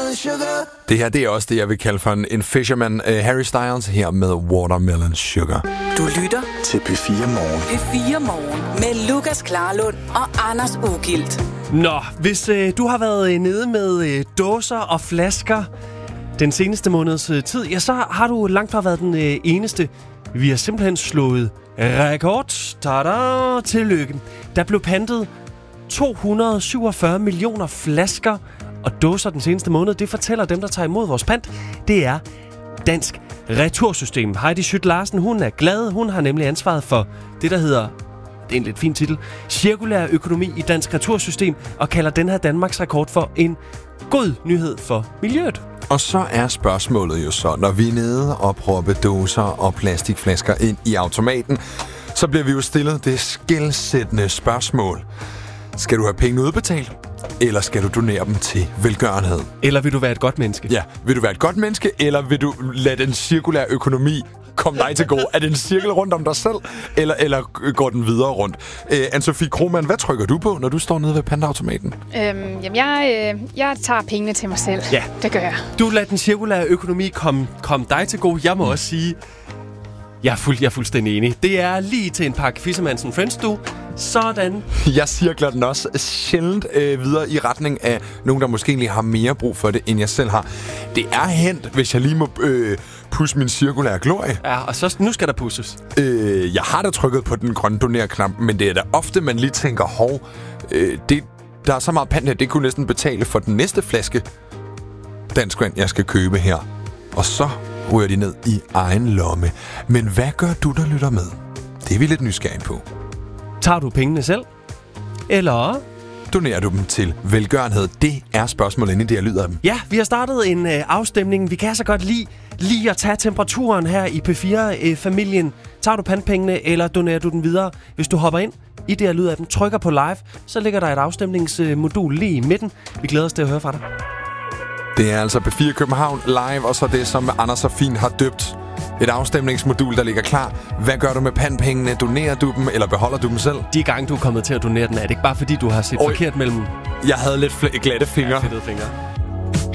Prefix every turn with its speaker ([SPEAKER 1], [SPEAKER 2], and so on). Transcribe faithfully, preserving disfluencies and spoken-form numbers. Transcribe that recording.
[SPEAKER 1] watermelon sugar.
[SPEAKER 2] Det her, det er også det, jeg vil kalde for en, en fisherman. Uh, Harry Styles her med Watermelon Sugar.
[SPEAKER 3] Du lytter
[SPEAKER 1] Til P fire Morgen.
[SPEAKER 3] P fire Morgen med Lukas Klarlund og Anders Ugilt.
[SPEAKER 4] Nå, hvis øh, du har været øh, nede med øh, dåser og flasker den seneste måneds øh, tid, ja, så har du langt fra været den øh, eneste. Vi har simpelthen slået rekord. Tada! Tillykke. Der blev pantet to hundrede og syvogfyrre millioner flasker og dåser den seneste måned. Det fortæller dem, der tager imod vores pant. Det er Dansk Retursystem. Heidi Schütt Larsen, hun er glad. Hun har nemlig ansvaret for det, der hedder, det er en lidt fin titel, cirkulær økonomi i Dansk Retursystem, og kalder den her Danmarks rekord for en god nyhed for miljøet.
[SPEAKER 2] Og så er spørgsmålet jo så, når vi er nede og proppe dåser og plastikflasker ind i automaten, så bliver vi jo stillet det skelsættende spørgsmål. Skal du have penge udbetalt, eller skal du donere dem til velgørenhed?
[SPEAKER 4] Eller vil du være et godt menneske?
[SPEAKER 2] Ja, vil du være et godt menneske, eller vil du lade den cirkulære økonomi komme dig til gode? Er det en cirkel rundt om dig selv, eller, eller går den videre rundt? Øh, Anne-Sophie Krohmann, hvad trykker du på, når du står nede ved pantautomaten?
[SPEAKER 5] Øhm, jamen, jeg, øh, jeg tager pengene til mig selv.
[SPEAKER 4] Ja.
[SPEAKER 5] Det gør jeg.
[SPEAKER 4] Du lader den cirkulære økonomi komme, komme dig til gode. Jeg må mm. også sige, jeg er, fuld, jeg er fuldstændig enig. Det er lige til en pakke Fisherman's and Friends, du. Sådan.
[SPEAKER 2] Jeg cirkler den også sjældent øh, videre i retning af nogen, der måske egentlig har mere brug for det, end jeg selv har. Det er hent, hvis jeg lige må øh, pusse min cirkulære glorie.
[SPEAKER 4] Ja, og så nu skal der pusses.
[SPEAKER 2] Øh, jeg har da trykket på den grønne doner-knap, men det er da ofte, man lige tænker, hov, øh, det, der er så meget pant her, det kunne næsten betale for den næste flaske dansk vand, jeg skal købe her. Og så ryger de ned i egen lomme. Men hvad gør du, der lytter med? Det er vi lidt nysgerrige på.
[SPEAKER 4] Tager du pengene selv? Eller
[SPEAKER 2] donerer du dem til velgørenhed? Det er spørgsmålet inde i det, jeg lyder af dem.
[SPEAKER 4] Ja, vi har startet en øh, afstemning. Vi kan så godt lide, lige at tage temperaturen her i P fire-familien. Øh, Tager du pantpengene, eller donerer du den videre? Hvis du hopper ind i det, jeg lyder af dem, trykker på live, så ligger der et afstemningsmodul lige i midten. Vi glæder os til at høre fra dig.
[SPEAKER 2] Det er altså P fire København live, og så det, som Anders og Fien har døbt. Et afstemningsmodul, der ligger klar. Hvad gør du med pantpengene? Donerer du dem, eller beholder du dem selv?
[SPEAKER 4] De gange, du er kommet til at donere den, er det ikke bare fordi, du har set Oi. forkert mellem...
[SPEAKER 2] Jeg havde lidt fl- glatte fingre.
[SPEAKER 4] Ja, fingre.